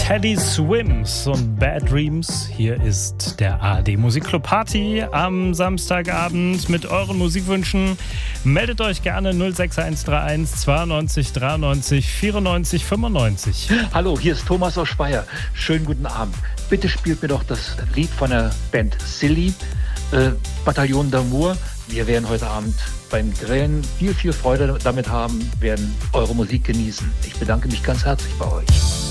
Teddy Swims und Bad Dreams. Hier ist der ARD Musikclub Party am Samstagabend mit euren Musikwünschen. Meldet euch gerne 06131 92 93 94 95. Hallo, hier ist Thomas aus Speyer. Schönen guten Abend. Bitte spielt mir doch das Lied von der Band Silly, Bataillon d'Amour. Wir werden heute Abend beim Grillen viel Freude damit haben, werden eure Musik genießen. Ich bedanke mich ganz herzlich bei euch.